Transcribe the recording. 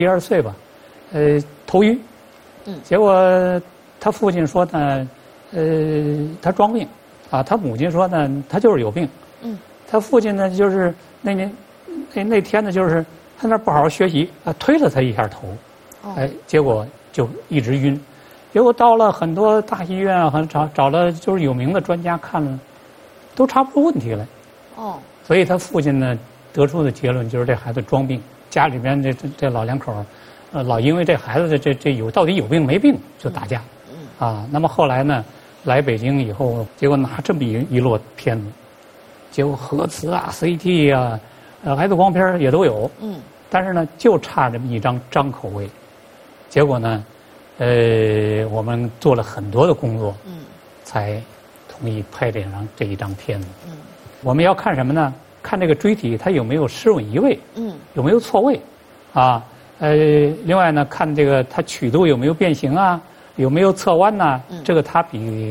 1、2岁吧，头晕，结果他父亲说呢，他装病，啊，他母亲说呢，他就是有病，他父亲呢就是那天呢就是他那不好好学习啊，推了他一下头，结果就一直晕，结果到了很多大医院啊，找了就是有名的专家看了，都查不出问题来，所以他父亲呢得出的结论就是这孩子装病，家里边这老两口，老因为这孩子的到底有病没病就打架，啊，那么后来呢来北京以后，结果拿这么一摞片子，结果核磁啊、CT 啊、X 光片也都有，但是呢就差这么一张张口位，结果呢，我们做了很多的工作，才同意拍这一张片子。我们要看什么呢？看这个椎体它有没有失稳移位，有没有错位，啊，另外呢看这个它曲度有没有变形啊，有没有侧弯呐，这个它比